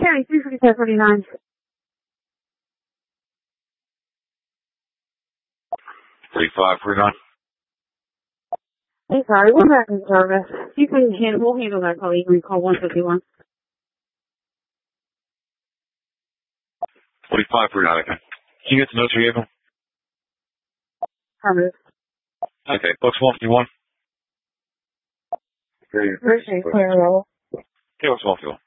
County 34549. Hey, sorry, we're back in service. We'll handle that call. You can call 151. 4549, okay. Can you get the notes for you? Affirmative. Okay, Bucks 151. Appreciate clear roll. Okay, Bucks 151.